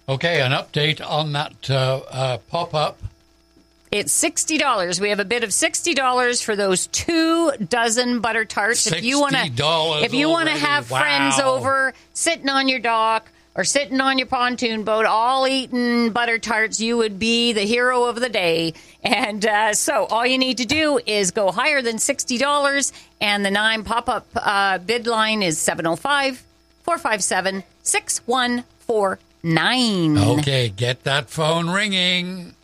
Okay, an update on that pop-up. It's $60. We have a bid of $60 for those 2 dozen butter tarts. If you want to have friends over sitting on your dock or sitting on your pontoon boat, all eating butter tarts, you would be the hero of the day. And so all you need to do is go higher than $60, and the 9 pop-up bid line is 705-457-6149. Okay, get that phone ringing.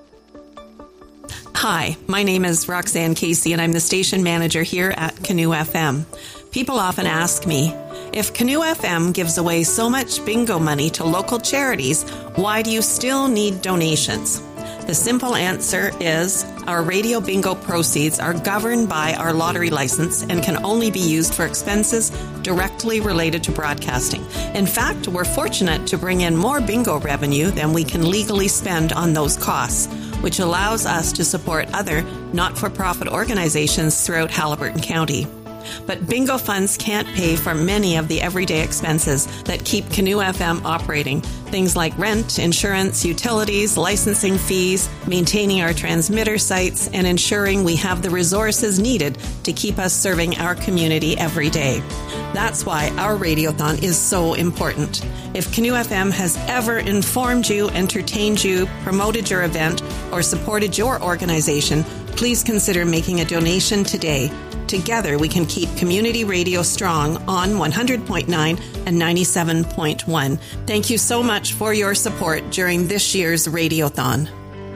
Hi, my name is Roxanne Casey, and I'm the station manager here at Canoe FM. People often ask me, if Canoe FM gives away so much bingo money to local charities, why do you still need donations? The simple answer is our radio bingo proceeds are governed by our lottery license and can only be used for expenses directly related to broadcasting. In fact, we're fortunate to bring in more bingo revenue than we can legally spend on those costs, which allows us to support other not-for-profit organizations throughout Haliburton County. But bingo funds can't pay for many of the everyday expenses that keep Canoe FM operating. Things like rent, insurance, utilities, licensing fees, maintaining our transmitter sites, and ensuring we have the resources needed to keep us serving our community every day. That's why our Radiothon is so important. If Canoe FM has ever informed you, entertained you, promoted your event, or supported your organization, please consider making a donation today. Together, we can keep community radio strong on 100.9 and 97.1. Thank you so much for your support during this year's Radiothon.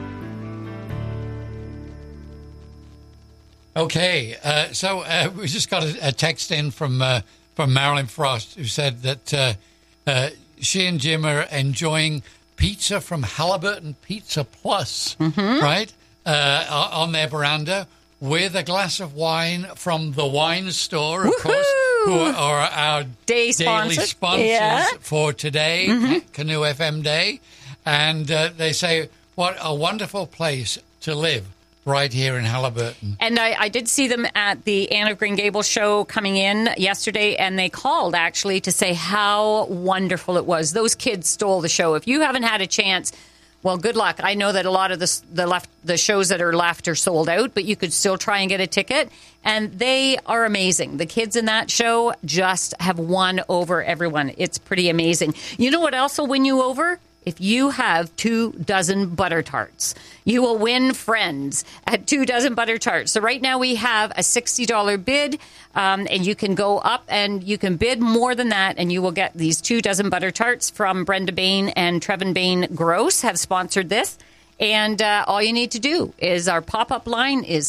Okay, so we just got a text in from Marilyn Frost, who said that she and Jim are enjoying pizza from Haliburton Pizza Plus, right, on their veranda, with a glass of wine from the wine store, of course, who are our daily sponsors for today, Canoe FM Day. And they say, what a wonderful place to live right here in Haliburton. And I did see them at the Anne of Green Gables show coming in yesterday, and they called, actually, to say how wonderful it was. Those kids stole the show. If you haven't had a chance, well, good luck. I know that a lot of the shows that are left are sold out, but you could still try and get a ticket. And they are amazing. The kids in that show just have won over everyone. It's pretty amazing. You know what else will win you over? If you have 2 dozen butter tarts, you will win friends at 2 dozen butter tarts. So right now we have a $60 bid, and you can go up and you can bid more than that, and you will get these 2 dozen butter tarts from Brenda Bain and Trevin Bain Gross have sponsored this. And all you need to do is our pop-up line is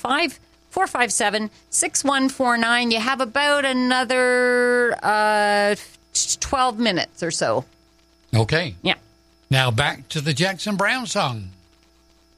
705-457-6149. You have about another 12 minutes or so. Okay. Yeah. Now back to the Jackson Browne song.